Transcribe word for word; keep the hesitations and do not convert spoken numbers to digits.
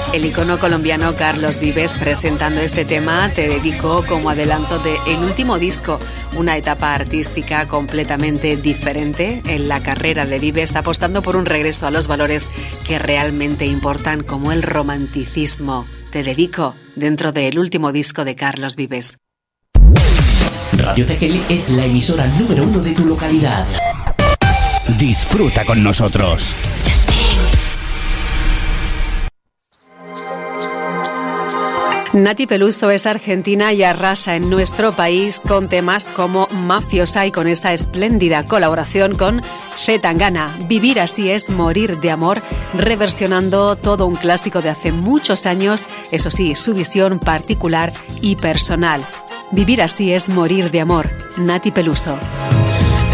El icono colombiano Carlos Vives presentando este tema Te dedico como adelanto de el último disco, una etapa artística completamente diferente en la carrera de Vives, apostando por un regreso a los valores que realmente importan como el romanticismo. Te dedico dentro del último disco de Carlos Vives. Radio Tegel es la emisora número uno de tu localidad. Disfruta con nosotros. Nati Peluso es argentina y arrasa en nuestro país con temas como Mafiosa y con esa espléndida colaboración con C. Tangana. Vivir así es morir de amor, reversionando todo un clásico de hace muchos años, eso sí, su visión particular y personal. Vivir así es morir de amor. Nati Peluso.